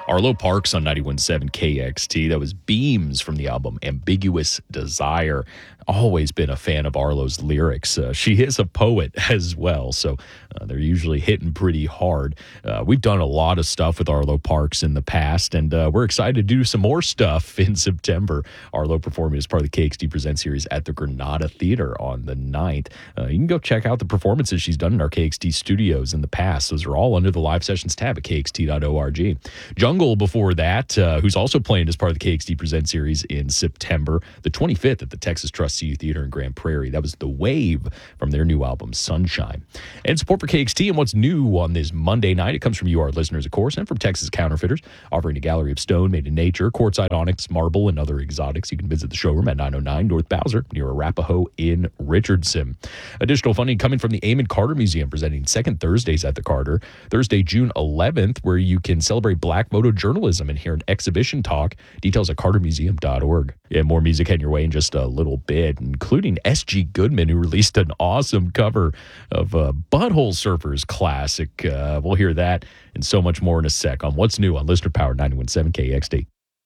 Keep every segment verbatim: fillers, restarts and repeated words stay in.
Arlo Parks on ninety-one point seven K X T. That was Beams from the album Ambiguous Desire. Always been a fan of Arlo's lyrics. Uh, she is a poet as well, so uh, they're usually hitting pretty hard. Uh, we've done a lot of stuff with Arlo Parks in the past, and uh, we're excited to do some more stuff in September. Arlo performing as part of the K X T Present series at the Granada Theater on the ninth. Uh, you can go check out the performances she's done in our K X T studios in the past. Those are all under the Live Sessions tab at K X T dot org. Jungle before that, uh, who's also playing as part of the K X T Present series in September, the twenty-fifth at the Texas Trust C U Theater in Grand Prairie. That was The Wave from their new album, Sunshine. And support for K X T and what's new on this Monday night, it comes from you, our listeners, of course, and from Texas Counterfeiters, offering a gallery of stone made in nature, quartzite, onyx, marble, and other exotics. You can visit the showroom at nine oh nine North Bowser near Arapahoe in Richardson. Additional funding coming from the Amon Carter Museum, presenting second Thursdays at the Carter. Thursday, June eleventh, where you can celebrate Black photojournalism and hear an exhibition talk. Details at carter museum dot org. Yeah, more music heading your way in just a little bit, including S G Goodman, who released an awesome cover of a Butthole Surfers classic. Uh, we'll hear that and so much more in a sec on What's New on Listener Power ninety-one point seven K X T.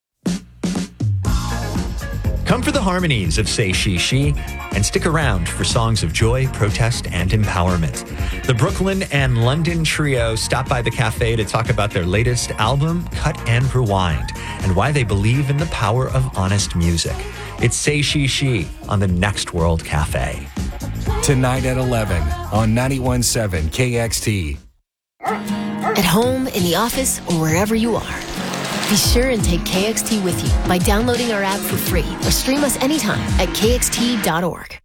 Come for the harmonies of Say She She and stick around for songs of joy, protest, and empowerment. The Brooklyn and London trio stop by the cafe to talk about their latest album, Cut and Rewind, and why they believe in the power of honest music. It's Say She She on the Next World Cafe. Tonight at eleven on ninety-one point seven K X T. At home, in the office, or wherever you are, be sure and take K X T with you by downloading our app for free or stream us anytime at K X T dot org.